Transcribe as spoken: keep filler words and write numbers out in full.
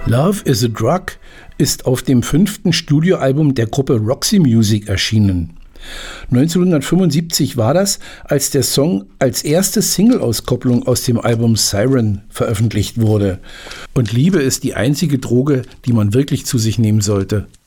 Love is a Drug ist auf dem fünften Studioalbum der Gruppe Roxy Music erschienen. neunzehnhundertfünfundsiebzig war das, als der Song als erste Single-Auskopplung aus dem Album Siren veröffentlicht wurde. Und Liebe ist die einzige Droge, die man wirklich zu sich nehmen sollte.